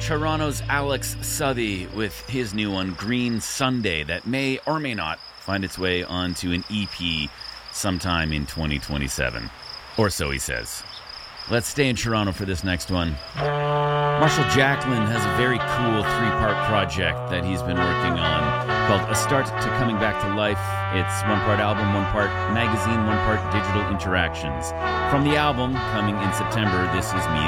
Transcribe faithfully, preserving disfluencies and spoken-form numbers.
Toronto's Alex Southey with his new one, Green Sunday, that may or may not find its way onto an E P sometime in twenty twenty-seven. Or so he says. Let's stay in Toronto for this next one. Marshall Jacklin has a very cool three-part project that he's been working on called A Start to Coming Back to Life. It's one part album, one part magazine, one part digital interactions. From the album, coming in September, This Is Me